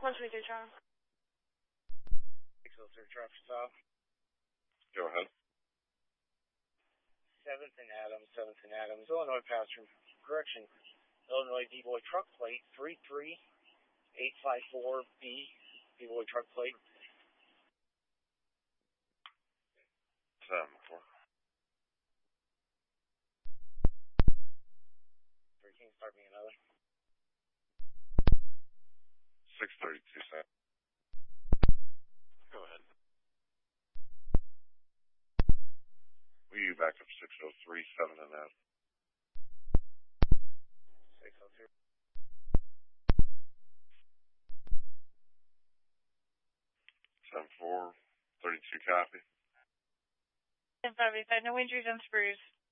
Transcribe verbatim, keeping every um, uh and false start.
one twenty-three, Charles. six oh three, traffic stop. Go ahead. seventh and Adams, seventh and Adams, Illinois passenger, correction, Illinois D-Boy truck plate, three three eight five four B, D-Boy truck plate. seven four. three, can you start me another? six thirty-two, sir. Go ahead. Will you back up six oh three, seven and out? six oh two. seven four, thirty-two copy. ten five eight five, no injuries on sprues.